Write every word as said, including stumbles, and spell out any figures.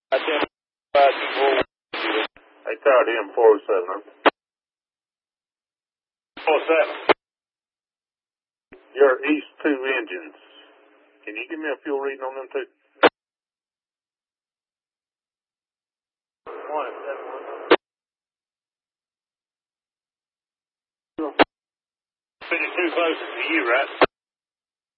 I ten five two four. Hey, Tower D M four oh seven. four oh seven. Your East two engines. Can you give me a fuel reading on them two? One seven one. Finish too close to you, right?